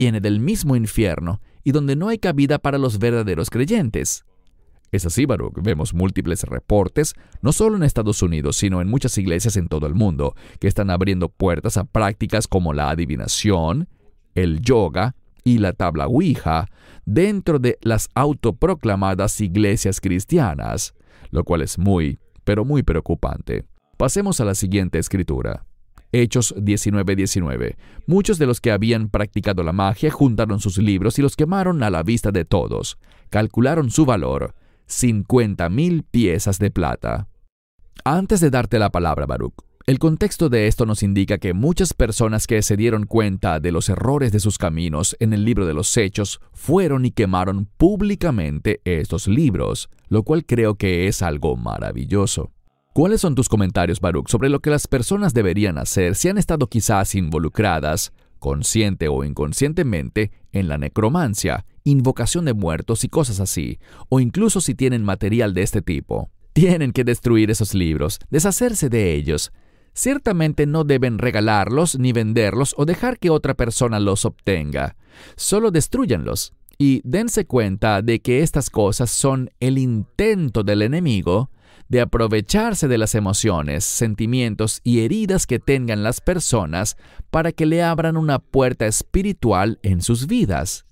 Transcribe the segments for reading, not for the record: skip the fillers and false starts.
viene del mismo infierno y donde no hay cabida para los verdaderos creyentes. Es así, Baruch. Vemos múltiples reportes, no solo en Estados Unidos, sino en muchas iglesias en todo el mundo, que están abriendo puertas a prácticas como la adivinación, el yoga y la tabla Ouija dentro de las autoproclamadas iglesias cristianas, lo cual es muy, pero muy preocupante. Pasemos a la siguiente escritura. Hechos 19:19. Muchos de los que habían practicado la magia juntaron sus libros y los quemaron a la vista de todos. Calcularon su valor, 50,000 piezas de plata. Antes de darte la palabra, Baruch, el contexto de esto nos indica que muchas personas que se dieron cuenta de los errores de sus caminos en el libro de los Hechos fueron y quemaron públicamente estos libros, lo cual creo que es algo maravilloso. ¿Cuáles son tus comentarios, Baruch, sobre lo que las personas deberían hacer si han estado quizás involucradas, consciente o inconscientemente, en la necromancia, invocación de muertos y cosas así, o incluso si tienen material de este tipo? Tienen que destruir esos libros, deshacerse de ellos. Ciertamente no deben regalarlos ni venderlos o dejar que otra persona los obtenga. Solo destrúyanlos y dense cuenta de que estas cosas son el intento del enemigo de aprovecharse de las emociones, sentimientos y heridas que tengan las personas para que le abran una puerta espiritual en sus vidas.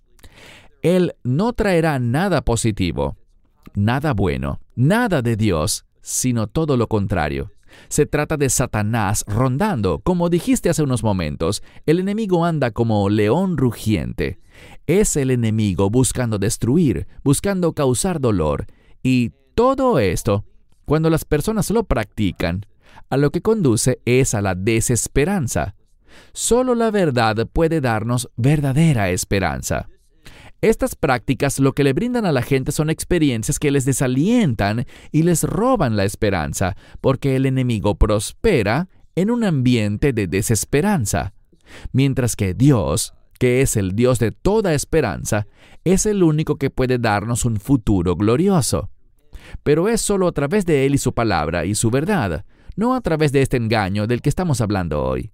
Él no traerá nada positivo, nada bueno, nada de Dios, sino todo lo contrario. Se trata de Satanás rondando. Como dijiste hace unos momentos, el enemigo anda como león rugiente. Es el enemigo buscando destruir, buscando causar dolor. Y todo esto, cuando las personas lo practican, a lo que conduce es a la desesperanza. Solo la verdad puede darnos verdadera esperanza. Estas prácticas lo que le brindan a la gente son experiencias que les desalientan y les roban la esperanza, porque el enemigo prospera en un ambiente de desesperanza, mientras que Dios, que es el Dios de toda esperanza, es el único que puede darnos un futuro glorioso. Pero es solo a través de Él y su palabra y su verdad, no a través de este engaño del que estamos hablando hoy.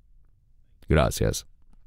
Gracias.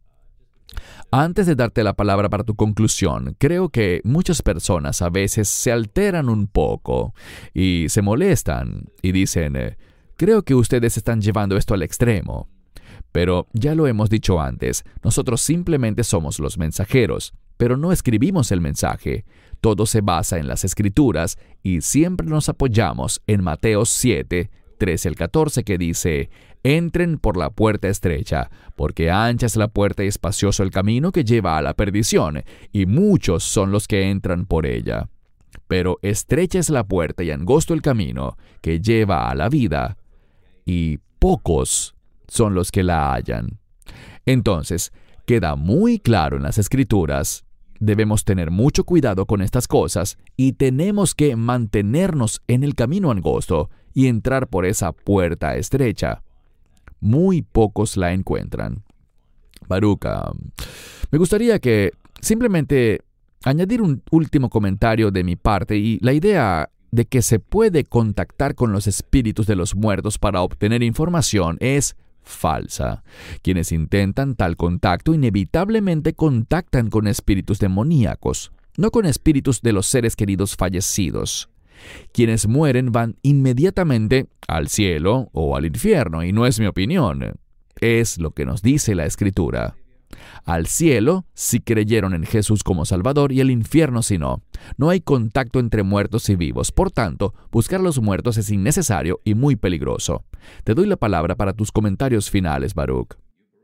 Antes de darte la palabra para tu conclusión, creo que muchas personas a veces se alteran un poco y se molestan y dicen, creo que ustedes están llevando esto al extremo. Pero ya lo hemos dicho antes, nosotros simplemente somos los mensajeros, pero no escribimos el mensaje. Todo se basa en las Escrituras y siempre nos apoyamos en Mateo 7, 13 al 14, que dice: entren por la puerta estrecha, porque ancha es la puerta y espacioso el camino que lleva a la perdición, y muchos son los que entran por ella. Pero estrecha es la puerta y angosto el camino que lleva a la vida, y pocos son los que la hallan. Entonces, queda muy claro en las Escrituras. Debemos tener mucho cuidado con estas cosas y tenemos que mantenernos en el camino angosto y entrar por esa puerta estrecha. Muy pocos la encuentran. Baruch, me gustaría que simplemente añadir un último comentario de mi parte y la idea de que se puede contactar con los espíritus de los muertos para obtener información es falsa. Quienes intentan tal contacto inevitablemente contactan con espíritus demoníacos, no con espíritus de los seres queridos fallecidos. Quienes mueren van inmediatamente al cielo o al infierno, y no es mi opinión. Es lo que nos dice la Escritura. Al cielo si creyeron en Jesús como Salvador y al infierno si no. No hay contacto entre muertos y vivos. Por tanto, buscar a los muertos es innecesario y muy peligroso. Te doy la palabra para tus comentarios finales, Baruch.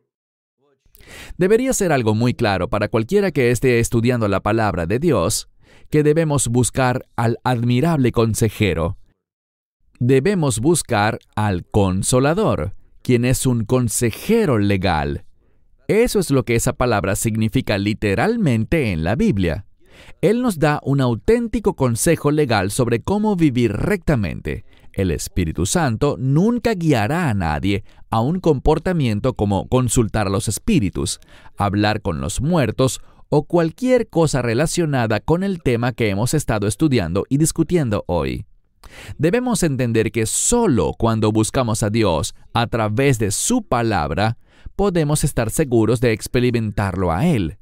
Debería ser algo muy claro para cualquiera que esté estudiando la palabra de Dios que debemos buscar al admirable consejero. Debemos buscar al Consolador, quien es un consejero legal. Eso es lo que esa palabra significa literalmente en la Biblia. Él nos da un auténtico consejo legal sobre cómo vivir rectamente. El Espíritu Santo nunca guiará a nadie a un comportamiento como consultar a los espíritus, hablar con los muertos o cualquier cosa relacionada con el tema que hemos estado estudiando y discutiendo hoy. Debemos entender que solo cuando buscamos a Dios a través de su palabra, podemos estar seguros de experimentarlo a Él.